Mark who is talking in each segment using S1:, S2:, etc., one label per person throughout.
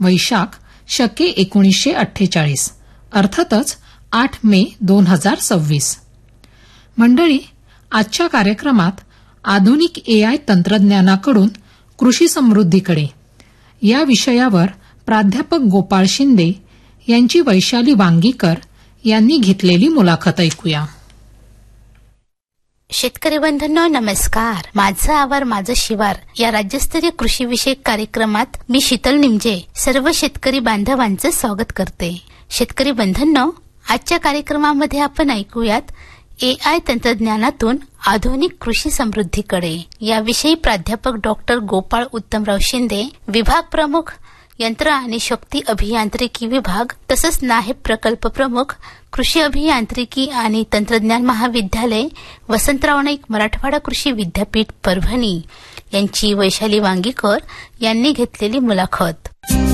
S1: वैशाख शके 1948, अर्थातच 8 मे 2026. मंडळी, आजच्या कार्यक्रमात आधुनिक AI तंत्रज्ञानाकडून कृषी समृद्धीकडे या विषयावर प्राध्यापक गोपाळ शिंदे यांची वैशाली वांगीकर यांनी घेतलेली मुलाखत ऐकूया.
S2: शेतकरी बंधूंनो नमस्कार. माझं आवार माझं शिवार या राज्यस्तरीय कृषी विषयक कार्यक्रमात मी शीतल निमजे सर्व शेतकरी बांधवांचं स्वागत करते. शेतकरी बंधूंनो, आजच्या कार्यक्रमामध्ये आपण ऐकूयात AI तंत्रज्ञानातून आधुनिक कृषी समृद्धीकडे याविषयी प्राध्यापक डॉक्टर गोपाळ उत्तमराव शिंदे, विभाग प्रमुख यंत्र आणि शक्ती अभियांत्रिकी विभाग तसंच नायब प्रकल्प प्रमुख कृषी अभियांत्रिकी आणि तंत्रज्ञान महाविद्यालय वसंतराव नाईक मराठवाडा कृषी विद्यापीठ परभणी यांची वैशाली वांगीकर यांनी घेतलेली मुलाखत.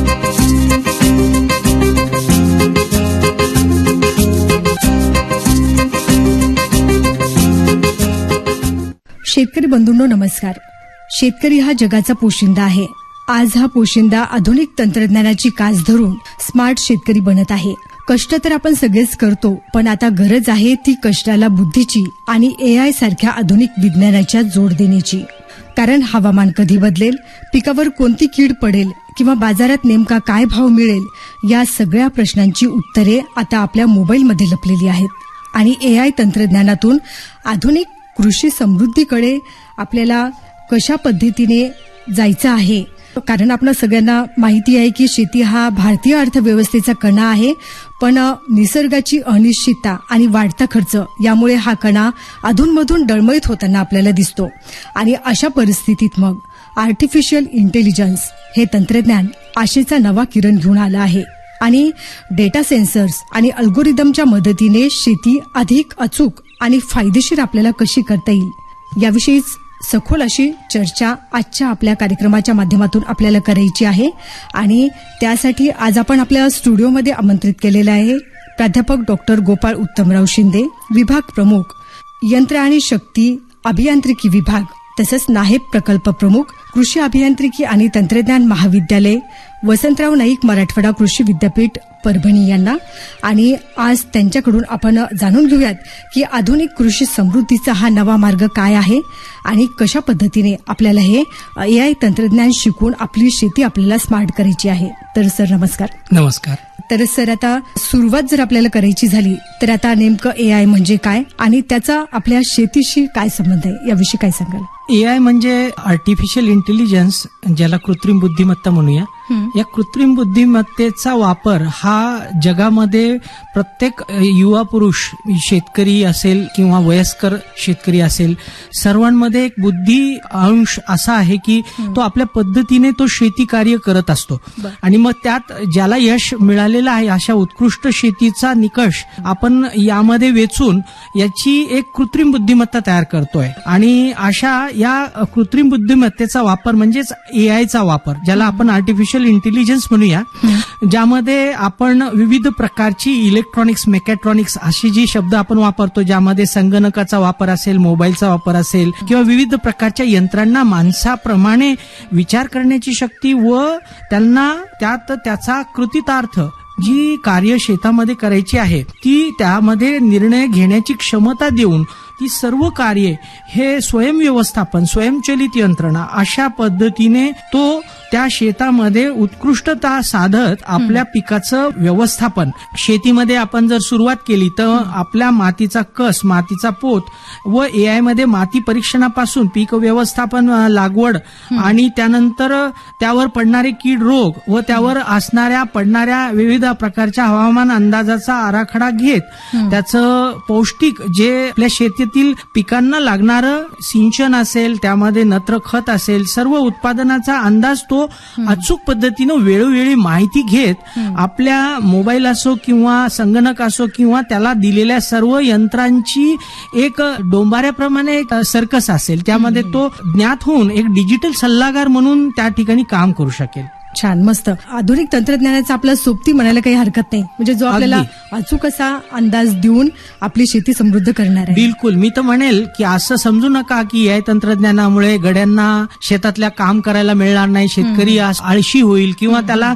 S3: शेतकरी बंधूंनो नमस्कार. शेतकरी हा जगाचा पोशिंदा आहे. आज हा पोशिंदा आधुनिक तंत्रज्ञानाची कास धरून स्मार्ट शेतकरी बनत आहे. कष्ट तर आपण सगळेच करतो, पण आता गरज आहे ती कष्टाला बुद्धीची आणि AI सारख्या आधुनिक विज्ञानाच्या जोड देण्याची. कारण हवामान कधी बदलेल, पिकावर कोणती कीड पडेल किंवा बाजारात नेमका काय भाव मिळेल, या सगळ्या प्रश्नांची उत्तरे आता आपल्या मोबाईलमध्ये लपलेली आहेत. आणि AI तंत्रज्ञानातून आधुनिक कृषी समृद्धीकडे आपल्याला कशा पद्धतीने जायचं आहे. कारण आपल्या सगळ्यांना माहिती आहे की शेती हा भारतीय अर्थव्यवस्थेचा कणा आहे, पण निसर्गाची अनिश्चितता आणि वाढता खर्च यामुळे हा कणा अधूनमधून डळमळीत होताना आपल्याला दिसतो. आणि अशा परिस्थितीत मग आर्टिफिशियल इंटेलिजन्स हे तंत्रज्ञान आशेचा नवा किरण घेऊन आलं आहे. आणि डेटा सेन्सर्स आणि अल्गोरिदमच्या मदतीने शेती अधिक अचूक आणि फायदेशीर आपल्याला कशी करता येईल याविषयीच सखोल अशी चर्चा आजच्या आपल्या कार्यक्रमाच्या माध्यमातून आपल्याला करायची आहे. आणि त्यासाठी आज आपण आपल्या स्टुडिओमध्ये आमंत्रित केलेलं आहे प्राध्यापक डॉक्टर गोपाळ उत्तमराव शिंदे, विभाग प्रमुख यंत्र आणि शक्ती अभियांत्रिकी विभाग तसंच नायब प्रकल्प प्रमुख कृषी अभियांत्रिकी आणि तंत्रज्ञान महाविद्यालय वसंतराव नाईक मराठवाडा कृषी विद्यापीठ परभणी यांना. आणि आज त्यांच्याकडून आपण जाणून घेऊयात की आधुनिक कृषी समृद्धीचा हा नवा मार्ग काय आहे आणि कशा पद्धतीने आपल्याला हे AI तंत्रज्ञान शिकून आपली शेती आपल्याला स्मार्ट करायची आहे. तर सर नमस्कार.
S4: नमस्कार.
S3: तर सर, आता सुरुवात जर आपल्याला करायची झाली तर आता नेमकं AI म्हणजे काय आणि त्याचा आपल्या शेतीशी काय संबंध आहे याविषयी काय सांगाल?
S4: AI म्हणजे आर्टिफिशियल इंटेलिजन्स, ज्याला कृत्रिम बुद्धिमत्ता म्हणूया. या कृत्रिम बुद्धिमत्तेचा वापर हा जगामध्ये प्रत्येक युवा पुरुष, शेतकरी असेल किंवा वयस्कर शेतकरी असेल, सर्वांमध्ये एक बुद्धी अंश असा आहे की तो आपल्या पद्धतीने तो शेती कार्य करत असतो. आणि मग त्यात ज्याला यश मिळालेलं आहे अशा उत्कृष्ट शेतीचा निकष आपण यामध्ये वेचून याची एक कृत्रिम बुद्धिमत्ता तयार करतोय. आणि अशा या कृत्रिम बुद्धिमत्तेचा वापर म्हणजेच AIचा वापर, ज्याला आपण आर्टिफिशियल इंटेलिजन्स म्हणूया, ज्यामध्ये आपण विविध प्रकारची इलेक्ट्रॉनिक्स, मेकॅट्रॉनिक्स अशी जी शब्द आपण वापरतो, ज्यामध्ये संगणकाचा वापर असेल, मोबाईलचा वापर असेल किंवा विविध प्रकारच्या यंत्रांना माणसाप्रमाणे विचार करण्याची शक्ती व त्यांना त्यात त्याचा कृतितार्थ जी कार्य शेतामध्ये करायची आहे ती त्यामध्ये निर्णय घेण्याची क्षमता देऊन ती सर्व कार्ये हे स्वयंव्यवस्थापन, स्वयंचलित यंत्रणा अशा पद्धतीने तो त्या शेतामध्ये उत्कृष्टता साधत आपल्या पिकाचं व्यवस्थापन. शेतीमध्ये आपण जर सुरुवात केली तर आपल्या मातीचा कस, मातीचा पोत व AI मध्ये माती परीक्षणापासून पीक व्यवस्थापन, लागवड आणि त्यानंतर त्यावर पडणारे कीड रोग व त्यावर असणाऱ्या पडणाऱ्या विविध प्रकारच्या हवामान अंदाजाचा आराखडा घेत त्याचं पौष्टिक जे आपल्या शेतीतील पिकांना लागणारं सिंचन असेल, त्यामध्ये नत्र खत असेल, सर्व उत्पादनाचा अंदाज तो अचूक पद्धतीनं वेळोवेळी माहिती घेत आपल्या मोबाईल असो किंवा संगणक असो किंवा त्याला दिलेल्या सर्व यंत्रांची एक डोंबाऱ्याप्रमाणे एक सर्कस असेल, त्यामध्ये तो ज्ञात होऊन एक डिजिटल सल्लागार म्हणून त्या ठिकाणी काम करू शकेल.
S3: छान, मस्त. आधुनिक तंत्रज्ञानाचा आपला सोबती म्हणायला काही हरकत नाही, म्हणजे जो आपल्याला अचूक असा अंदाज देऊन आपली शेती समृद्ध करणार आहे.
S4: बिलकुल. मी तर म्हणेल की असं समजू नका की या तंत्रज्ञानामुळे गड्यांना शेतातल्या काम करायला मिळणार नाही, शेतकरी आळशी होईल किंवा त्याला